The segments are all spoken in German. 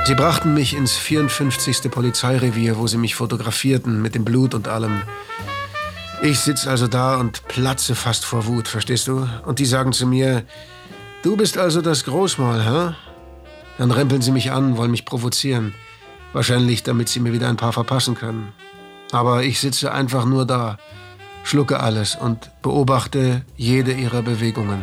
Sie brachten mich ins 54. Polizeirevier, wo sie mich fotografierten, mit dem Blut und allem. Ich sitze also da und platze fast vor Wut, verstehst du? Und die sagen zu mir, du bist also das Großmaul, hä? Dann rempeln sie mich an, wollen mich provozieren. Wahrscheinlich, damit sie mir wieder ein paar verpassen können. Aber ich sitze einfach nur da, schlucke alles und beobachte jede ihrer Bewegungen.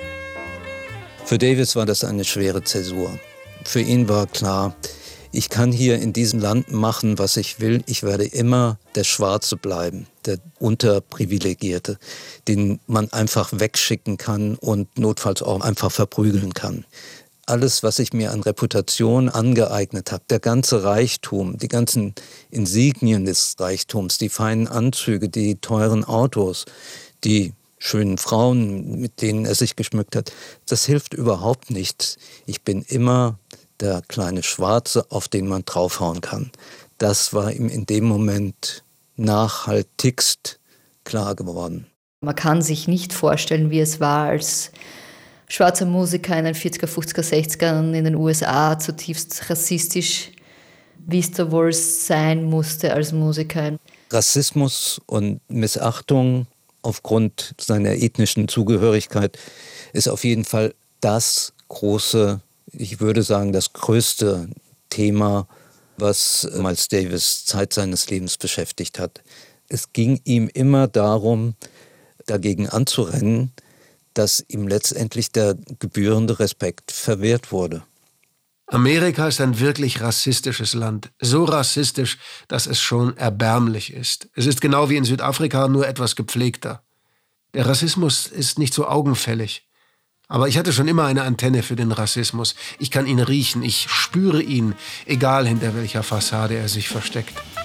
Für Davis war das eine schwere Zäsur. Für ihn war klar, ich kann hier in diesem Land machen, was ich will. Ich werde immer der Schwarze bleiben, der Unterprivilegierte, den man einfach wegschicken kann und notfalls auch einfach verprügeln kann. Alles, was ich mir an Reputation angeeignet habe, der ganze Reichtum, die ganzen Insignien des Reichtums, die feinen Anzüge, die teuren Autos, die schönen Frauen, mit denen er sich geschmückt hat, das hilft überhaupt nichts. Ich bin immer der kleine Schwarze, auf den man draufhauen kann. Das war ihm in dem Moment nachhaltigst klar geworden. Man kann sich nicht vorstellen, wie es war, als schwarzer Musiker in den 40er, 50er, 60ern in den USA, zutiefst rassistisch, wie es da wohl sein musste als Musiker. Rassismus und Missachtung aufgrund seiner ethnischen Zugehörigkeit ist auf jeden Fall das große, ich würde sagen, das größte Thema, was Miles Davis Zeit seines Lebens beschäftigt hat. Es ging ihm immer darum, dagegen anzurennen, dass ihm letztendlich der gebührende Respekt verwehrt wurde. Amerika ist ein wirklich rassistisches Land. So rassistisch, dass es schon erbärmlich ist. Es ist genau wie in Südafrika, nur etwas gepflegter. Der Rassismus ist nicht so augenfällig. Aber ich hatte schon immer eine Antenne für den Rassismus. Ich kann ihn riechen, ich spüre ihn, egal hinter welcher Fassade er sich versteckt.